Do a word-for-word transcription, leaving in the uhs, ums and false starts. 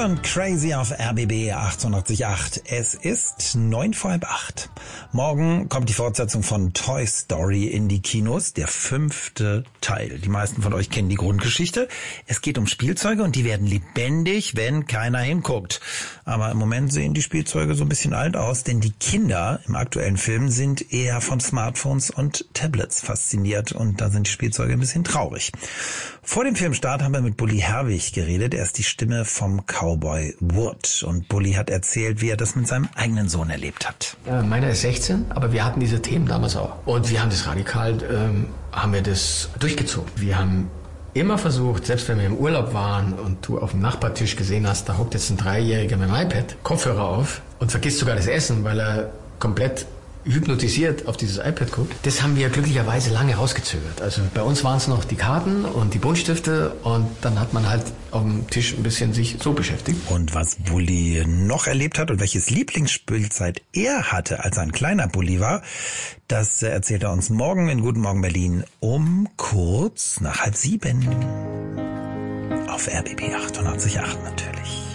hören Crazy auf R B B achtundachtzig Komma acht. Es ist neun vor halb acht. Morgen kommt die Fortsetzung von Toy Story in die Kinos, der fünfte Teil. Die meisten von euch kennen die Grundgeschichte. Es geht um Spielzeuge und die werden lebendig, wenn keiner hinguckt. Aber im Moment sehen die Spielzeuge so ein bisschen alt aus, denn die Kinder im aktuellen Film sind eher von Smartphones und Tablets fasziniert und da sind die Spielzeuge ein bisschen traurig. Vor dem Filmstart haben wir mit Bully Herwig geredet. Er ist die Stimme vom Cowboy Wood. Und Bully hat erzählt, wie er das mit seinem eigenen Sohn erlebt hat. Ja, meiner ist sechzehn, aber wir hatten diese Themen damals auch. Und wir haben das radikal, ähm, haben wir das durchgezogen. Wir haben immer versucht, selbst wenn wir im Urlaub waren und du auf dem Nachbartisch gesehen hast, da hockt jetzt ein Dreijähriger mit dem iPad, Kopfhörer auf und vergisst sogar das Essen, weil er komplett hypnotisiert auf dieses iPad guckt. Das haben wir glücklicherweise lange rausgezögert. Also bei uns waren es noch die Karten und die Buntstifte und dann hat man halt auf dem Tisch ein bisschen sich so beschäftigt. Und was Bully noch erlebt hat und welches Lieblingsspielzeit er hatte, als er ein kleiner Bully war, das erzählt er uns morgen in Guten Morgen Berlin um kurz nach halb sieben. Auf R B B achtundachtzig Komma acht natürlich.